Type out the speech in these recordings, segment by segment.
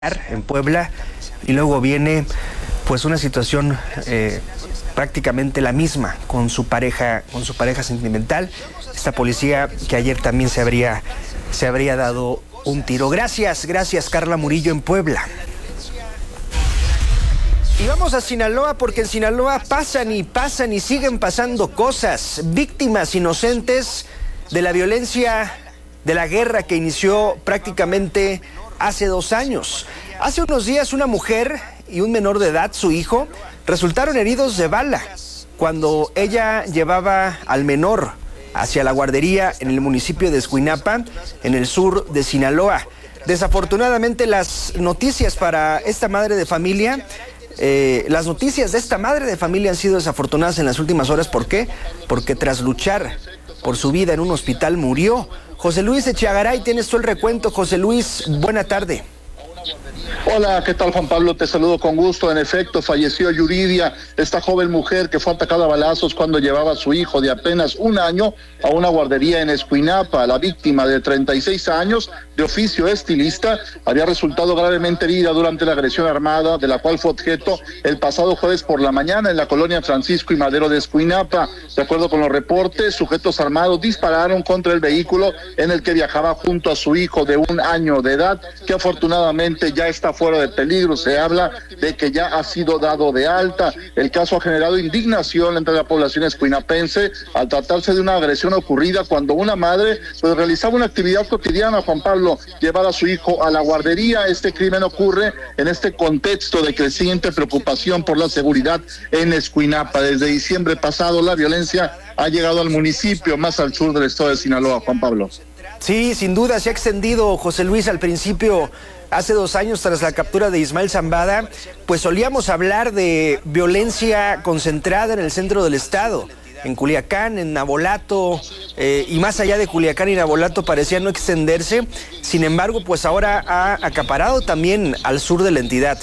en Puebla, y luego viene pues una situación prácticamente la misma con su pareja sentimental, esta policía que ayer también se habría dado un tiro. Gracias Carla Murillo en Puebla. Y vamos a Sinaloa, porque en Sinaloa pasan y siguen pasando cosas. Víctimas inocentes de la violencia, de la guerra que inició prácticamente hace 2 años. Hace unos días una mujer y un menor de edad, su hijo, resultaron heridos de bala cuando ella llevaba al menor hacia la guardería en el municipio de Escuinapa, en el sur de Sinaloa. Desafortunadamente las noticias para esta madre de familia, las noticias de esta madre de familia han sido desafortunadas en las últimas horas. ¿Por qué? Porque tras luchar por su vida en un hospital murió. José Luis Echeagaray, tienes tú el recuento. José Luis, buena tarde. Hola, ¿qué tal, Juan Pablo? Te saludo con gusto. En efecto, falleció Yuridia, esta joven mujer que fue atacada a balazos cuando llevaba a su hijo de apenas 1 año a una guardería en Escuinapa. La víctima, de 36 años, de oficio estilista, había resultado gravemente herida durante la agresión armada, de la cual fue objeto el pasado jueves por la mañana en la colonia Francisco y Madero de Escuinapa. De acuerdo con los reportes, sujetos armados dispararon contra el vehículo en el que viajaba junto a su hijo de 1 año de edad, que afortunadamente ya está fuera de peligro. Se habla de que ya ha sido dado de alta. El caso ha generado indignación entre la población escuinapense al tratarse de una agresión ocurrida cuando una madre pues realizaba una actividad cotidiana, Juan Pablo, llevar a su hijo a la guardería. Este crimen ocurre en este contexto de creciente preocupación por la seguridad en Escuinapa. Desde diciembre pasado la violencia ha llegado al municipio más al sur del estado de Sinaloa, Juan Pablo. Sí, sin duda se ha extendido, José Luis. Al principio, hace 2 años, tras la captura de Ismael Zambada, pues solíamos hablar de violencia concentrada en el centro del estado, en Culiacán, en Navolato, y más allá de Culiacán y Navolato parecía no extenderse. Sin embargo, pues ahora ha acaparado también al sur de la entidad.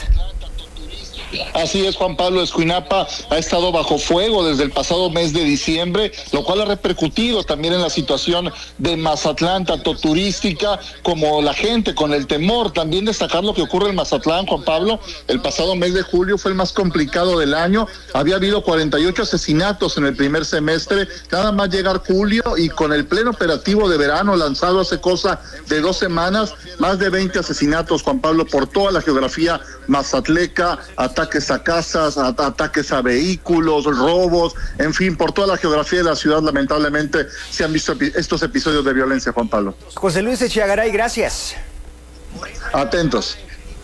Así es, Juan Pablo. Escuinapa ha estado bajo fuego desde el pasado mes de diciembre, lo cual ha repercutido también en la situación de Mazatlán, tanto turística como la gente con el temor. También destacar lo que ocurre en Mazatlán, Juan Pablo. El pasado mes de julio fue el más complicado del año. Había habido 48 asesinatos en el primer semestre. Nada más llegar julio y con el pleno operativo de verano lanzado hace cosa de 2 semanas, más de 20 asesinatos, Juan Pablo, por toda la geografía mazatleca, ataques a casas, ataques a vehículos, robos, en fin, por toda la geografía de la ciudad lamentablemente se han visto estos episodios de violencia, Juan Pablo. José Luis Echeagaray, gracias. Atentos.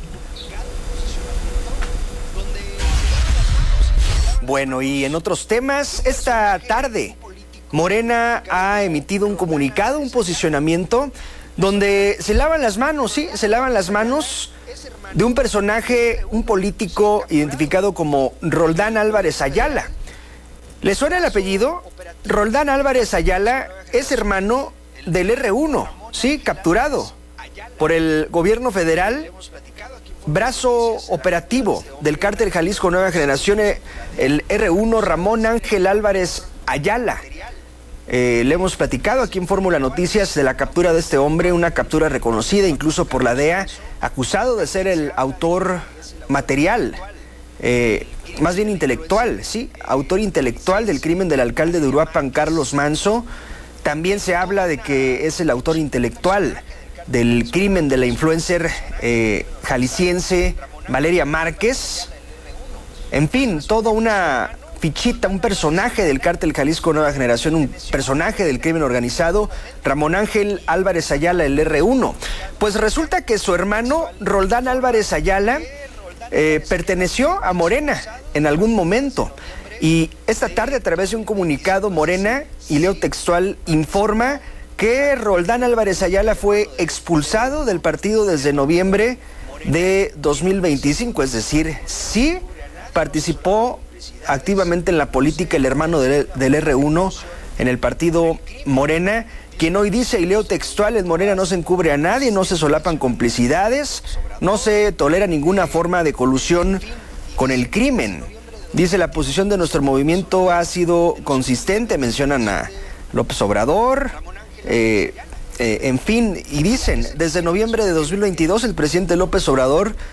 Bueno, y en otros temas, esta tarde Morena ha emitido un comunicado, un posicionamiento, donde se lavan las manos, de un personaje, un político identificado como Roldán Álvarez Ayala. ¿Le suena el apellido? Roldán Álvarez Ayala es hermano del R1, sí, capturado por el gobierno federal, brazo operativo del cártel Jalisco Nueva Generación, el R1 Ramón Ángel Álvarez Ayala. Le hemos platicado aquí en Fórmula Noticias de la captura de este hombre, una captura reconocida incluso por la DEA, acusado de ser el autor material, más bien intelectual, sí, autor intelectual del crimen del alcalde de Uruapan, Carlos Manso. También se habla de que es el autor intelectual del crimen de la influencer jalisciense Valeria Márquez. En fin, toda una fichita, un personaje del cártel Jalisco Nueva Generación, un personaje del crimen organizado, Ramón Ángel Álvarez Ayala, el R1. Pues resulta que su hermano Roldán Álvarez Ayala perteneció a Morena en algún momento. Y esta tarde, a través de un comunicado, Morena, y leo textual, informa que Roldán Álvarez Ayala fue expulsado del partido desde noviembre de 2025. Es decir, sí participó activamente en la política el hermano del R1 en el partido Morena, quien hoy dice, y leo textual, en Morena no se encubre a nadie, no se solapan complicidades, no se tolera ninguna forma de colusión con el crimen. Dice, la posición de nuestro movimiento ha sido consistente, mencionan a López Obrador, En fin, y dicen, desde noviembre de 2022 el presidente López Obrador